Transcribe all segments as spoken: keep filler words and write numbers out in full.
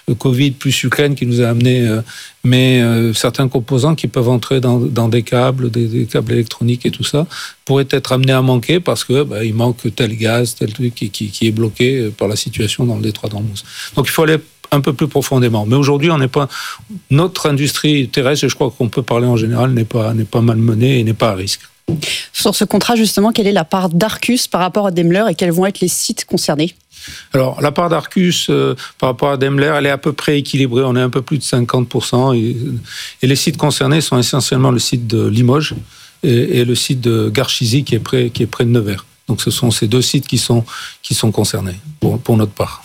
le Covid plus Ukraine qui nous a amené, euh, mais euh, certains composants qui peuvent entrer dans, dans des câbles, des, des câbles électroniques et tout ça, pourraient être amenés à manquer parce que bah, il manque tel gaz, tel truc qui, qui, qui est bloqué par la situation dans le détroit d'Ormuz. Donc il faut aller un peu plus profondément. Mais aujourd'hui, on n'est pas notre industrie terrestre, et je crois qu'on peut parler en général, n'est pas n'est pas malmenée et n'est pas à risque. Sur ce contrat, justement, quelle est la part d'Arcus par rapport à Daimler et quels vont être les sites concernés ? Alors, la part d'Arcus euh, par rapport à Daimler, elle est à peu près équilibrée. On est un peu plus de cinquante pour cent. Et, et les sites concernés sont essentiellement le site de Limoges et, et le site de Garchizy qui est près, qui est près de Nevers. Donc, ce sont ces deux sites qui sont, qui sont concernés pour, pour notre part.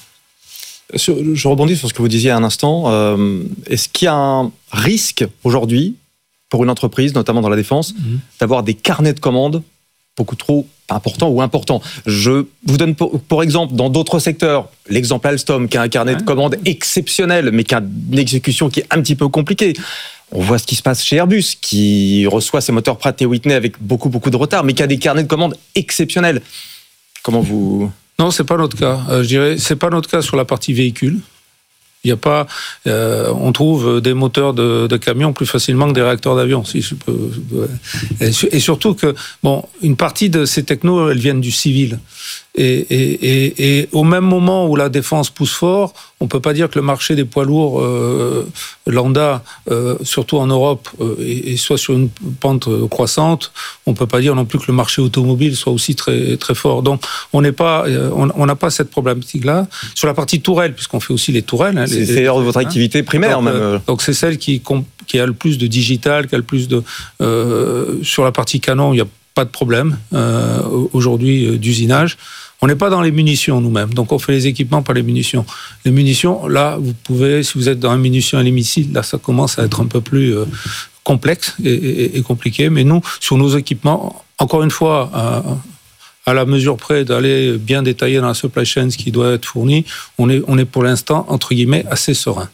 Je rebondis sur ce que vous disiez à un instant. Euh, est-ce qu'il y a un risque aujourd'hui pour une entreprise, notamment dans la défense, mmh. d'avoir des carnets de commandes beaucoup trop importants ou importants? Je vous donne pour, pour exemple, dans d'autres secteurs, l'exemple Alstom, qui a un carnet ouais. de commandes exceptionnel, mais qui a une exécution qui est un petit peu compliquée. On voit ce qui se passe chez Airbus, qui reçoit ses moteurs Pratt et Whitney avec beaucoup, beaucoup de retard, mais qui a des carnets de commandes exceptionnels. Comment vous... Non, c'est pas notre cas. Euh, je dirais, c'est pas notre cas sur la partie véhicule. Il y a pas, euh, on trouve des moteurs de, de camions plus facilement que des réacteurs d'avion, si je peux. Et, et surtout que, bon, une partie de ces technos, elles viennent du civil. Et, et, et, et au même moment où la défense pousse fort, on peut pas dire que le marché des poids lourds euh, lambda, euh, surtout en Europe, euh, et, et soit sur une pente croissante. On peut pas dire non plus que le marché automobile soit aussi très très fort. Donc on n'est pas, euh, on n'a pas cette problématique-là sur la partie tourelle, puisqu'on fait aussi les tourelles. Hein, c'est les, d'ailleurs votre activité hein. primaire donc, même. Euh, donc c'est celle qui qui a le plus de digital, qui a le plus de euh, sur la partie canon, il y a pas de problème euh, aujourd'hui euh, d'usinage. On n'est pas dans les munitions nous-mêmes, donc on fait les équipements, pas les munitions. Les munitions, là, vous pouvez, si vous êtes dans la munition et les missiles, là, ça commence à être un peu plus euh, complexe et, et, et compliqué. Mais nous, sur nos équipements, encore une fois, euh, à la mesure près d'aller bien détailler dans la supply chain ce qui doit être fourni, on est, on est pour l'instant, entre guillemets, assez serein.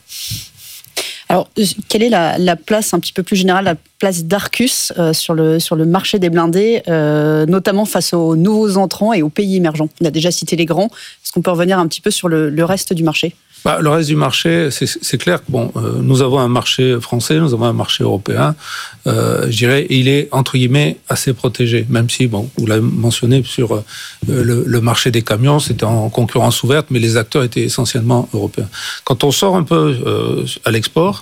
Alors, quelle est la, la place un petit peu plus générale, la place d'Arcus euh, sur, le, sur le marché des blindés, euh, notamment face aux nouveaux entrants et aux pays émergents? On a déjà cité les grands. Est-ce qu'on peut revenir un petit peu sur le, le reste du marché? Bah, le reste du marché, c'est, c'est clair que bon, euh, nous avons un marché français, nous avons un marché européen. Euh, je dirais, il est entre guillemets assez protégé, même si bon, vous l'avez mentionné sur euh, le, le marché des camions, c'était en concurrence ouverte, mais les acteurs étaient essentiellement européens. Quand on sort un peu euh, à l'export,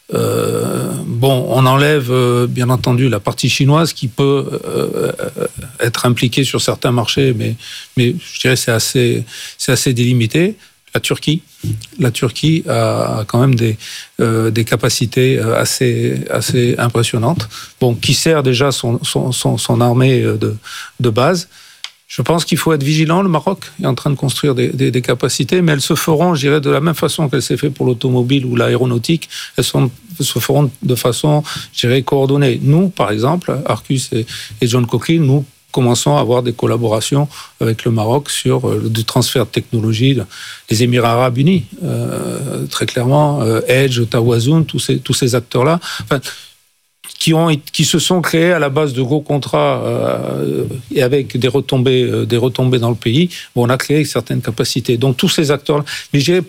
euh, bon, on enlève euh, bien entendu la partie chinoise qui peut euh, être impliquée sur certains marchés, mais mais je dirais c'est assez c'est assez délimité. La Turquie, la Turquie a quand même des, euh, des capacités assez, assez impressionnantes. Bon, qui sert déjà son, son, son, son armée de, de base. Je pense qu'il faut être vigilant. Le Maroc est en train de construire des, des, des capacités, mais elles se feront, je dirais, de la même façon qu'elles s'est fait pour l'automobile ou l'aéronautique. Elles sont, se feront de façon, je dirais, coordonnée. Nous, par exemple, Arcus et, et John Cockerill, nous commençons à avoir des collaborations avec le Maroc sur euh, du transfert de technologie, les Émirats Arabes Unis, euh, très clairement, euh, Edge, Tawazun, tous ces, tous ces acteurs-là, enfin, qui, ont, qui se sont créés à la base de gros contrats euh, et avec des retombées, euh, des retombées dans le pays, où on a créé certaines capacités. Donc tous ces acteurs-là, mais j'ai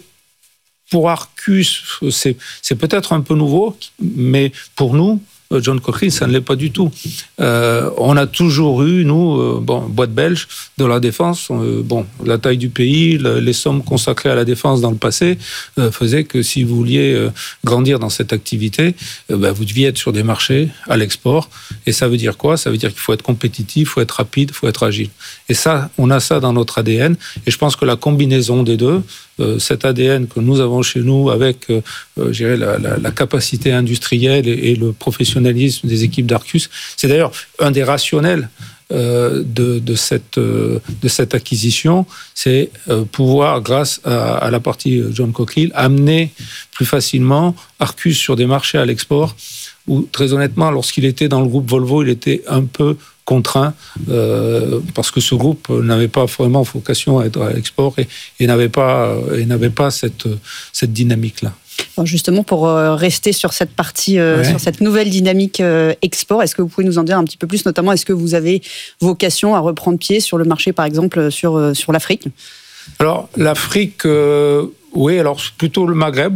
pour Arcus, c'est, c'est peut-être un peu nouveau, mais pour nous, John Cockerill, ça ne l'est pas du tout. Euh, on a toujours eu, nous, euh, bon, boîte belge, de la défense. Euh, bon, la taille du pays, le, les sommes consacrées à la défense dans le passé euh, faisaient que si vous vouliez euh, grandir dans cette activité, euh, bah, vous deviez être sur des marchés à l'export. Et ça veut dire quoi? Ça veut dire qu'il faut être compétitif, il faut être rapide, il faut être agile. Et ça, on a ça dans notre A D N. Et je pense que la combinaison des deux, euh, cet A D N que nous avons chez nous avec, euh, je dirais, la, la, la capacité industrielle et, et le professionnalisme des équipes d'Arcus. C'est d'ailleurs un des rationnels euh, de, de, cette, euh, de cette acquisition, c'est euh, pouvoir, grâce à, à la partie John Cockerill, amener plus facilement Arcus sur des marchés à l'export où, très honnêtement, lorsqu'il était dans le groupe Volvo, il était un peu contraint euh, parce que ce groupe n'avait pas vraiment vocation à être à l'export et, et n'avait pas, et n'avait pas cette, cette dynamique-là. Justement, pour rester sur cette partie, ouais. sur cette nouvelle dynamique export, est-ce que vous pouvez nous en dire un petit peu plus, notamment, est-ce que vous avez vocation à reprendre pied sur le marché, par exemple, sur, sur l'Afrique? Alors, l'Afrique, euh, oui, alors plutôt le Maghreb.